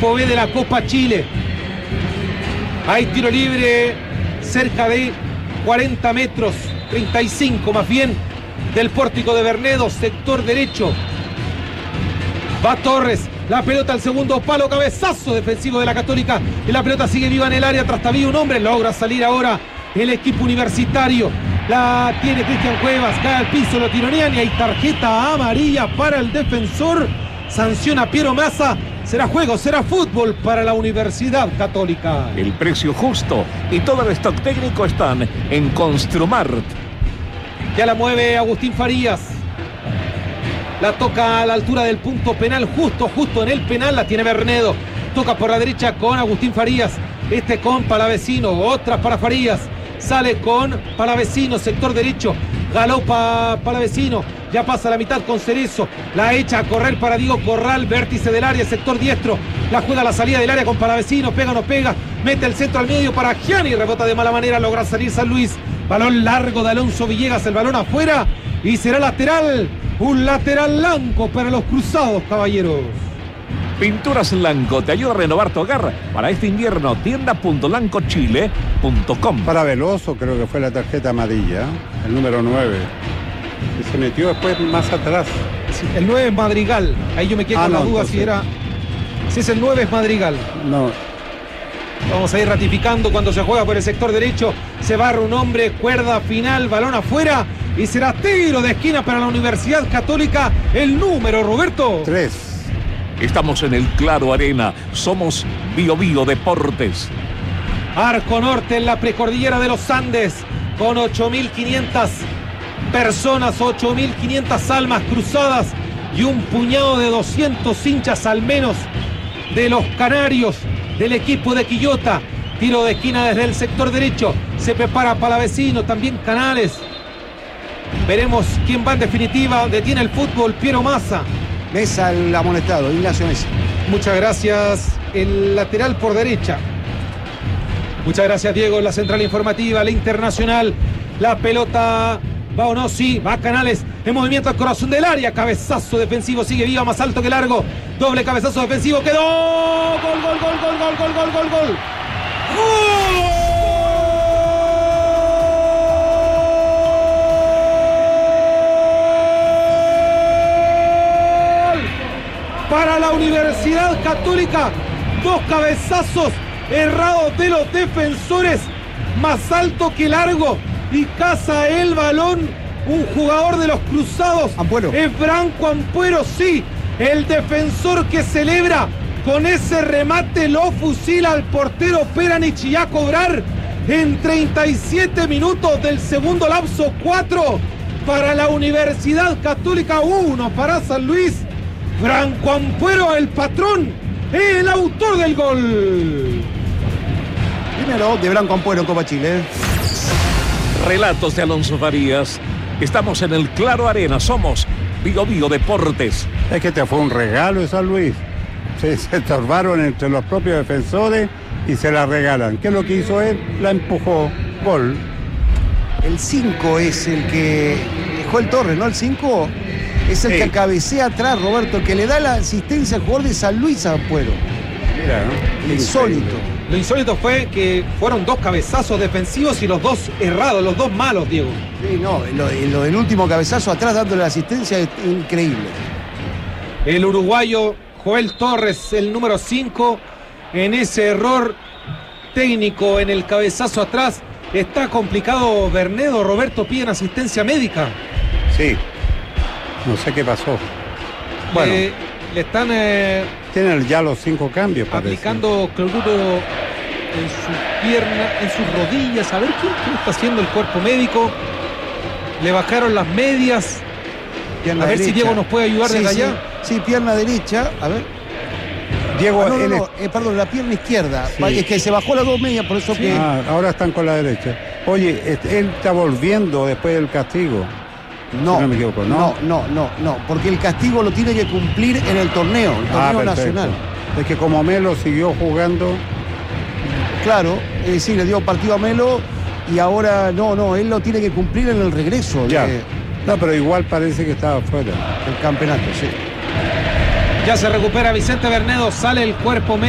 Grupo B de la Copa Chile. Hay tiro libre cerca de 40 metros, 35 más bien, del pórtico de Bernedo, sector derecho. Va Torres, la pelota al segundo palo, cabezazo defensivo de la Católica, y la pelota sigue viva en el área, Trastaví un hombre, logra salir ahora el equipo universitario. La tiene Cristian Cuevas, cae al piso, lo tironean y hay tarjeta amarilla para el defensor. Sanciona Piero Massa. Será juego, será fútbol para la Universidad Católica. El precio justo y todo el stock técnico están en Construmart. Ya la mueve Agustín Farías. La toca a la altura del punto penal, justo en el penal la tiene Bernedo. Toca por la derecha con Agustín Farías. Con Palavecino, otra para Farías. Sale con Palavecino, sector derecho. Galopa Palavecino. Ya pasa la mitad con Cerezo. La echa a correr para Diego Corral. Vértice del área, sector diestro. La juega a la salida del área con Palavecino. Pega o no pega. Mete el centro al medio para Gianni. Rebota de mala manera. Logra salir San Luis. Balón largo de Alonso Villegas. El balón afuera. Y será lateral. Un lateral blanco para los cruzados, caballeros. Pinturas Lanco te ayuda a renovar tu hogar. Para este invierno, tienda.lancochile.com. Para Veloso creo que fue la tarjeta amarilla, el número 9. Que se metió después más atrás. Sí, el 9 es Madrigal. Ahí yo me quedé con la duda entonces, si es el 9 es Madrigal. No. Vamos a ir ratificando cuando se juega por el sector derecho. Se barra un hombre, cuerda final, balón afuera. Y será tiro de esquina para la Universidad Católica. El número, Roberto. 3. Estamos en el Claro Arena. Somos Bio Bio Deportes. Arco Norte en la precordillera de los Andes. Con 8.500 personas, 8.500 almas cruzadas. Y un puñado de 200 hinchas al menos de los canarios del equipo de Quillota. Tiro de esquina desde el sector derecho. Se prepara Palavecino, también Canales. Veremos quién va en definitiva. Detiene el fútbol Piero Massa. Mesa el amonestado, Ignacio Mesa. Muchas gracias. El lateral por derecha. Muchas gracias, Diego. La central informativa, la internacional. La pelota va o no, sí, va Canales. En movimiento al corazón del área. Cabezazo defensivo, sigue viva, más alto que largo. Doble cabezazo defensivo, quedó. Gol. ¡Gol! Para la Universidad Católica, 2 cabezazos errados de los defensores, más alto que largo, y caza el balón un jugador de los cruzados. Ampuero. Es Branco Ampuero, sí, el defensor que celebra con ese remate, lo fusila al portero Peranich y a cobrar en 37 minutos del segundo lapso. 4 para la Universidad Católica, 1 para San Luis. Branco Ampuero, el patrón, el autor del gol. Primero de Branco Ampuero en Copa Chile. Relatos de Alonso Farías. Estamos en el Claro Arena. Somos Bio Bio Deportes. Es que este fue un regalo de San Luis. Se estorbaron entre los propios defensores y se la regalan. ¿Qué es lo que hizo él? La empujó. Gol. El 5 es el que dejó el Torres, ¿no? El 5 es el que cabecea atrás, Roberto, el que le da la asistencia al jugador de San Luis a Ampuero. Mira, ¿no? Insólito. Lo insólito fue que fueron 2 cabezazos defensivos y los 2 errados, los 2 malos, Diego. Sí, no, lo del último cabezazo atrás dándole la asistencia es increíble. El uruguayo Joel Torres, el número 5, en ese error técnico en el cabezazo atrás. Está complicado Bernedo. Roberto, piden asistencia médica. Sí. No sé qué pasó. Bueno. Le están tienen ya los 5 cambios. aplicando cloruro en su pierna, en sus rodillas. A ver qué está haciendo el cuerpo médico. Le bajaron las medias. Pierna a ver derecha. si Diego nos puede ayudar desde allá. Sí, pierna derecha. A ver. Diego, perdón, la pierna izquierda. Sí. Es que se bajó las 2 medias, por eso sí. que. Ahora están con la derecha. Oye, él está volviendo después del castigo. No, si no me equivoco, ¿no? No, porque el castigo lo tiene que cumplir en el torneo nacional. Es que como Melo siguió jugando. Claro, es decir, le dio partido a Melo y ahora no, él lo tiene que cumplir en el regreso. Ya. No, pero igual parece que estaba fuera. El campeonato, sí. Ya se recupera Vicente Bernedo, sale el cuerpo médico.